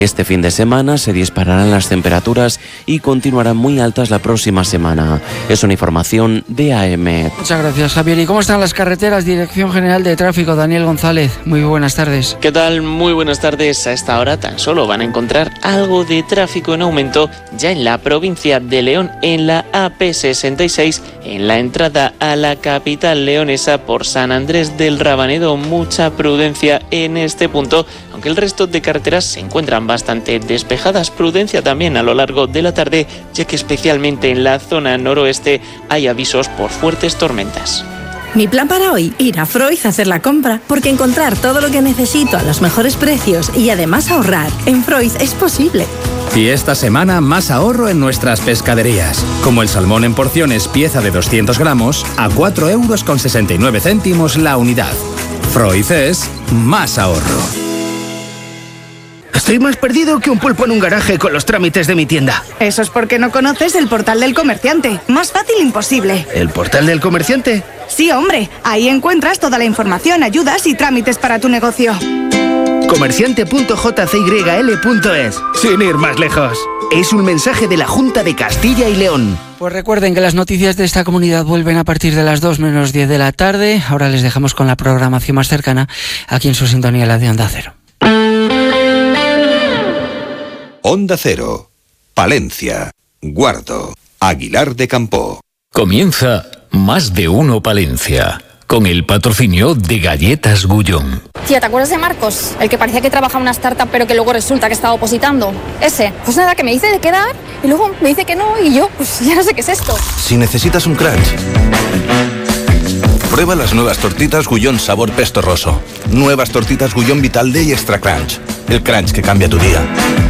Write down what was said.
Este fin de semana se dispararán las temperaturas y continuarán muy altas la próxima semana. Es una información de AEMET. Muchas gracias, Javier. ¿Y cómo están las carreteras? Dirección General de Tráfico, Daniel González. Muy buenas tardes. ¿Qué tal? Muy buenas tardes. A esta hora tan solo van a encontrar algo de tráfico en aumento ya en la provincia de León, en la AP66, en la entrada a la capital leonesa por San Andrés del Rabanedo. Mucha prudencia en este punto, aunque el resto de carreteras se encuentran bastante despejadas. Prudencia también a lo largo de la tarde, ya que especialmente en la zona noroeste hay avisos por fuertes tormentas. Mi plan para hoy, ir a Freud a hacer la compra, porque encontrar todo lo que necesito a los mejores precios y además ahorrar en Freud es posible. Y esta semana más ahorro en nuestras pescaderías, como el salmón en porciones pieza de 200 gramos a 4,69 € la unidad. Freud es más ahorro. Estoy más perdido que un pulpo en un garaje con los trámites de mi tienda. Eso es porque no conoces el Portal del Comerciante. Más fácil imposible. ¿El Portal del Comerciante? Sí, hombre. Ahí encuentras toda la información, ayudas y trámites para tu negocio. Comerciante.jcyl.es. Sin ir más lejos. Es un mensaje de la Junta de Castilla y León. Pues recuerden que las noticias de esta comunidad vuelven a partir de las 2 menos 10 de la tarde. Ahora les dejamos con la programación más cercana aquí en su sintonía, la de Onda Cero. Onda Cero, Palencia, Guardo, Aguilar de Campoo. Comienza Más de Uno Palencia, con el patrocinio de Galletas Gullón. Tía, ¿te acuerdas de Marcos? El que parecía que trabajaba en una startup pero que luego resulta que estaba opositando. Ese. Pues nada, que me dice de quedar y luego me dice que no y yo, pues ya no sé qué es esto. Si necesitas un crunch, prueba las nuevas tortitas Gullón sabor pesto roso. Nuevas tortitas Gullón Vital Day Extra Crunch. El crunch que cambia tu día.